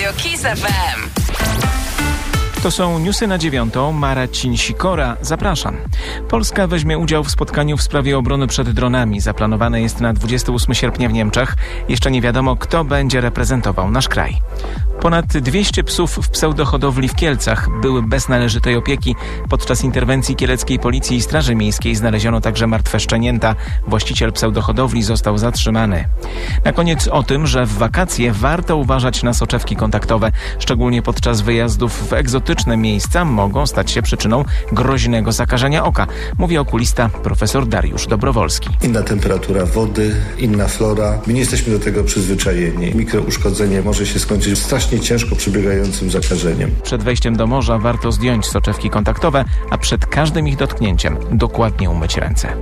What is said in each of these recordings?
Radio KISS FM. To są newsy na 9:00. Marcin Sikora, zapraszam. Polska weźmie udział w spotkaniu w sprawie obrony przed dronami. Zaplanowane jest na 28 sierpnia w Niemczech. Jeszcze nie wiadomo, kto będzie reprezentował nasz kraj. Ponad 200 psów w pseudohodowli w Kielcach były bez należytej opieki. Podczas interwencji kieleckiej policji i Straży Miejskiej znaleziono także martwe szczenięta. Właściciel pseudohodowli został zatrzymany. Na koniec o tym, że w wakacje warto uważać na soczewki kontaktowe. Szczególnie podczas wyjazdów w egzotyczne miejsca mogą stać się przyczyną groźnego zakażenia oka. Mówi okulista profesor Dariusz Dobrowolski. Inna temperatura wody, inna flora. My nie jesteśmy do tego przyzwyczajeni. Mikrouszkodzenie może się skończyć strasznie ciężko przebiegającym zakażeniem. Przed wejściem do morza warto zdjąć soczewki kontaktowe, a przed każdym ich dotknięciem dokładnie umyć ręce.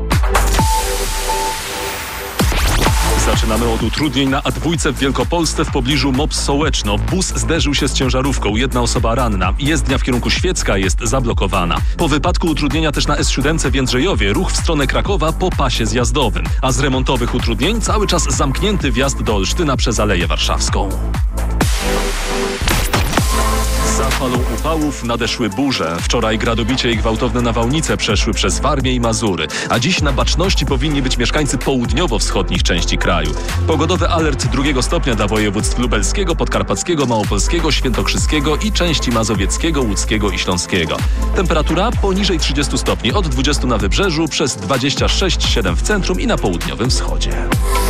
Zaczynamy od utrudnień na A2 w Wielkopolsce w pobliżu MOPS Sołeczno. Bus zderzył się z ciężarówką. Jedna osoba ranna. Jezdnia w kierunku Świecka jest zablokowana. Po wypadku utrudnienia też na S7 w Jędrzejowie. Ruch w stronę Krakowa po pasie zjazdowym. A z remontowych utrudnień cały czas zamknięty wjazd do Olsztyna przez Aleję Warszawską. Za falą upałów nadeszły burze. Wczoraj gradobicie i gwałtowne nawałnice przeszły przez Warmię i Mazury, a dziś na baczności powinni być mieszkańcy południowo-wschodnich części kraju. Pogodowy alert 2 stopnia dla województw lubelskiego, podkarpackiego, małopolskiego, świętokrzyskiego i części mazowieckiego, łódzkiego i śląskiego. Temperatura poniżej 30 stopni, od 20 na wybrzeżu, przez 26,7 w centrum i na południowym wschodzie.